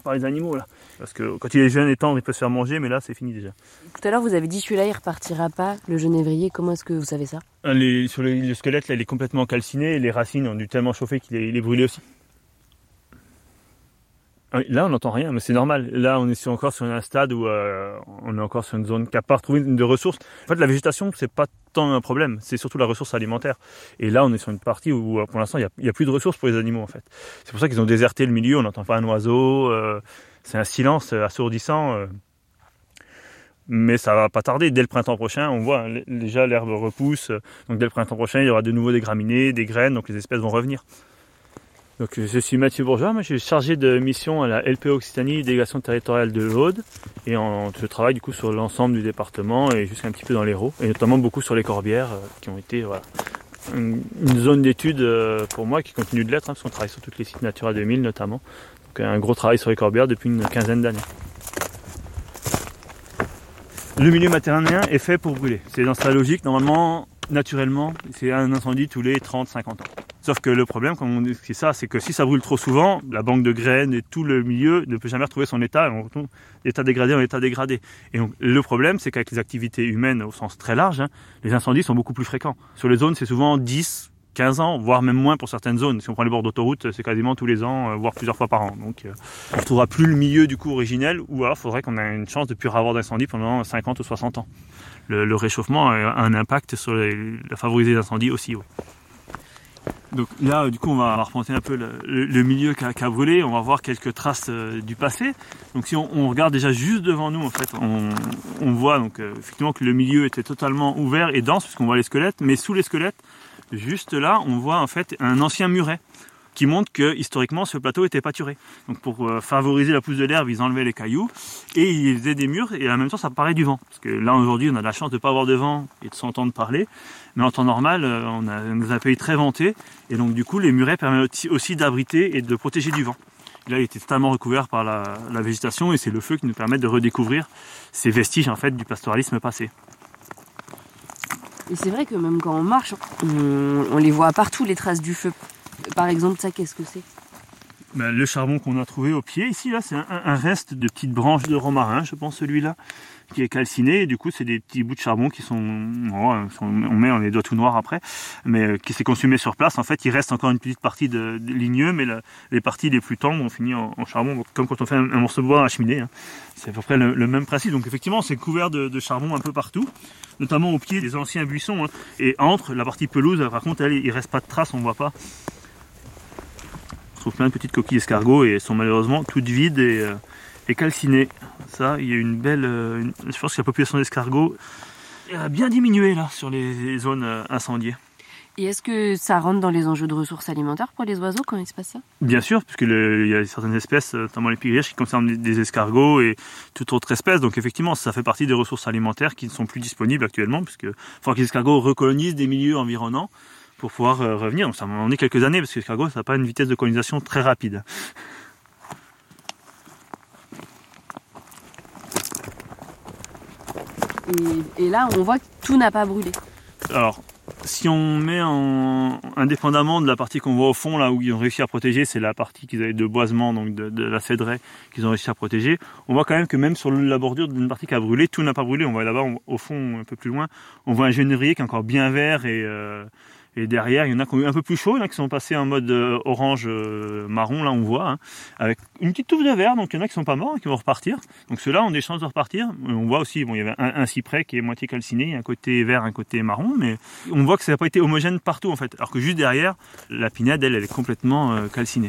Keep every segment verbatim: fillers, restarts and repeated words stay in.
par les animaux là. Parce que quand il est jeune et tendre, il peut se faire manger, mais là c'est fini déjà. Tout à l'heure vous avez dit celui-là il repartira pas, le genévrier, comment est-ce que vous savez ça? les, Sur les, le squelette là il est complètement calciné et les racines ont dû tellement chauffer qu'il est, il est brûlé aussi. Là on n'entend rien, mais c'est normal. Là on est sur, encore sur un stade où euh, on est encore sur une zone qui n'a pas retrouvé de ressources. En fait la végétation c'est pas tant un problème, c'est surtout la ressource alimentaire. Et là on est sur une partie où pour l'instant il n'y a, a plus de ressources pour les animaux en fait. C'est pour ça qu'ils ont déserté le milieu, on n'entend pas un oiseau, euh, c'est un silence assourdissant. Euh, mais ça va pas tarder, dès le printemps prochain on voit hein, déjà l'herbe repousse, donc dès le printemps prochain il y aura de nouveau des graminées, des graines, donc les espèces vont revenir. Donc, je suis Mathieu Bourgeois, moi, je suis chargé de mission à la L P O Occitanie, délégation territoriale de l'Aude, et en, je travaille du coup sur l'ensemble du département et jusqu'un petit peu dans l'Hérault, et notamment beaucoup sur les Corbières, euh, qui ont été voilà, une, une zone d'étude euh, pour moi qui continue de l'être, hein, parce qu'on travaille sur tous les sites Natura deux mille notamment. Donc un gros travail sur les Corbières depuis une quinzaine d'années. Le milieu méditerranéen est fait pour brûler. C'est dans sa logique, normalement, naturellement, c'est un incendie tous les trente à cinquante ans. Sauf que le problème, comme on dit, c'est ça, c'est que si ça brûle trop souvent, la banque de graines et tout le milieu ne peut jamais retrouver son état, on retourne d'état dégradé en état dégradé. Et donc, le problème, c'est qu'avec les activités humaines au sens très large, hein, les incendies sont beaucoup plus fréquents. Sur les zones, c'est souvent dix, quinze ans, voire même moins pour certaines zones. Si on prend les bords d'autoroute, c'est quasiment tous les ans, euh, voire plusieurs fois par an. Donc, euh, on ne retrouvera plus le milieu du coup originel, ou alors il faudrait qu'on ait une chance de ne plus avoir d'incendie pendant cinquante ou soixante ans. Le, le réchauffement a un impact sur les, la favoriser les incendies aussi. Oui. Donc là, du coup, on va remonter un peu le, le, le milieu qui a, qui a brûlé. On va voir quelques traces euh, du passé. Donc si on, on regarde déjà juste devant nous, en fait, on, on voit donc euh, effectivement que le milieu était totalement ouvert et dense, puisqu'on voit les squelettes. Mais sous les squelettes, juste là, on voit en fait un ancien muret qui montre que historiquement ce plateau était pâturé. Donc pour euh, favoriser la pousse de l'herbe, ils enlevaient les cailloux et ils faisaient des murs et en même temps ça paraît du vent. Parce que là aujourd'hui on a la chance de ne pas avoir de vent et de s'entendre parler, mais en temps normal euh, on a un pays très venté et donc du coup les murets permettent aussi d'abriter et de protéger du vent. Et là il était totalement recouvert par la, la végétation et c'est le feu qui nous permet de redécouvrir ces vestiges en fait du pastoralisme passé. Et c'est vrai que même quand on marche, on, on les voit partout les traces du feu. Par exemple, ça, qu'est-ce que c'est? Ben, le charbon qu'on a trouvé au pied, ici, là, c'est un, un reste de petites branches de romarin, je pense, celui-là, qui est calciné. Et du coup, c'est des petits bouts de charbon qui sont, oh, on met, on les doigts tout noirs après, mais euh, qui s'est consumé sur place. En fait, il reste encore une petite partie de, de ligneux, mais la, les parties les plus tendres ont fini en, en charbon, comme quand on fait un, un morceau de bois à la cheminée. Hein. C'est à peu près le, le même principe. Donc, effectivement, c'est couvert de, de charbon un peu partout, notamment au pied des anciens buissons. Hein. Et entre la partie pelouse, par contre, elle, il reste pas de traces, on voit pas. On trouve plein de petites coquilles escargots et elles sont malheureusement toutes vides et, euh, et calcinées. Ça, il y a une belle. Euh, une, je pense que la population d'escargots a bien diminué là sur les, les zones euh, incendiées. Et est-ce que ça rentre dans les enjeux de ressources alimentaires pour les oiseaux quand il se passe ça? Bien sûr, puisque le, il y a certaines espèces, notamment les pigriches, qui concernent des, des escargots et toute autre espèce. Donc effectivement, ça fait partie des ressources alimentaires qui ne sont plus disponibles actuellement, puisque il faut que les escargots recolonisent des milieux environnants pour pouvoir euh, revenir. Donc ça en est quelques années, parce que l'escargot, ça n'a pas une vitesse de colonisation très rapide. Et, et là, on voit que tout n'a pas brûlé. Alors, si on met en, indépendamment de la partie qu'on voit au fond, là où ils ont réussi à protéger, c'est la partie qu'ils avaient de boisement, donc de, de la cédraie qu'ils ont réussi à protéger, on voit quand même que même sur la bordure d'une partie qui a brûlé, tout n'a pas brûlé. On voit là-bas, on, au fond, un peu plus loin, on voit un genévrier qui est encore bien vert et... Euh, Et derrière, il y en a qui ont eu un peu plus chaud, il y en a qui sont passés en mode euh, orange euh, marron, là on voit, hein, avec une petite touffe de vert, donc il y en a qui sont pas morts et qui vont repartir. Donc ceux-là ont des chances de repartir. On voit aussi, bon, il y avait un, un cyprès qui est moitié calciné, un côté vert, un côté marron, mais on voit que ça n'a pas été homogène partout en fait. Alors que juste derrière, la pinède, elle, elle est complètement euh, calcinée.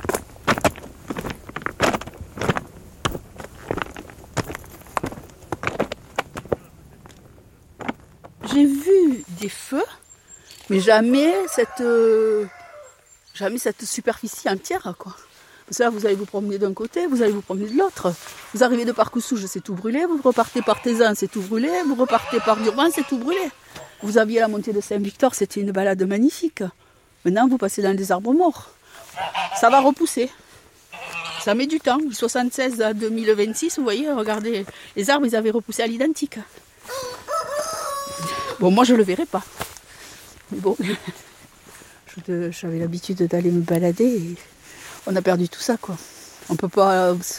J'ai vu des feux, mais jamais cette, euh, jamais cette superficie entière, quoi. Parce que là, vous allez vous promener d'un côté, vous allez vous promener de l'autre. Vous arrivez de Parcousouge, c'est tout brûlé. Vous repartez par Tézan, c'est tout brûlé. Vous repartez par Durban, c'est tout brûlé. Vous aviez la montée de Saint-Victor, c'était une balade magnifique. Maintenant, vous passez dans des arbres morts. Ça va repousser. Ça met du temps. De soixante-seize à deux mille vingt-six, vous voyez, regardez, les arbres, ils avaient repoussé à l'identique. Bon, moi, je ne le verrai pas. Mais bon, j'avais l'habitude d'aller me balader et on a perdu tout ça, quoi. On ne peut pas